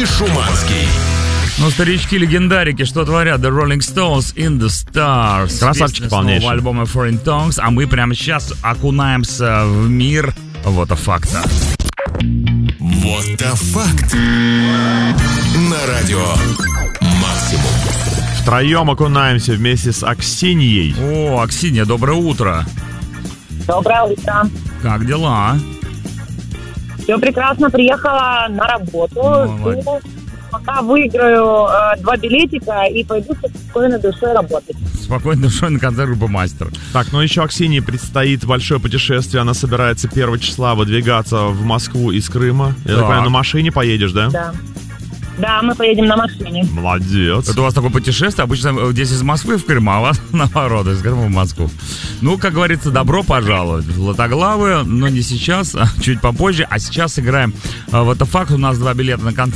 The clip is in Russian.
Шуманский. Ну, старички-легендарики, что творят? The Rolling Stones in the Stars. Красавчики полнейшие. Нового альбома Foreign Tongues. А мы прямо сейчас окунаемся в мир вот факта. Вот факт. На радио Максимум. Втроем окунаемся вместе с Аксиньей. О, Аксинья, доброе утро. Доброе утро. Как дела? Все прекрасно, приехала на работу. Молодец. Жду, пока выиграю 2 билетика и пойду со спокойной душой работать. Спокойной душой на концерт группы «Мастер». Так, ну еще Аксинье предстоит большое путешествие. Она собирается 1 числа выдвигаться в Москву из Крыма. Я так понимаю, на машине поедешь, да? Да, мы поедем на машине. Молодец. Это у вас такое путешествие, обычно здесь из Москвы в Крым, а у вас наоборот, из Крыма в Москву. Ну, как говорится, добро пожаловать в Златоглавые, но не сейчас, а чуть попозже. А сейчас играем в это факт. У нас 2 билета на концерт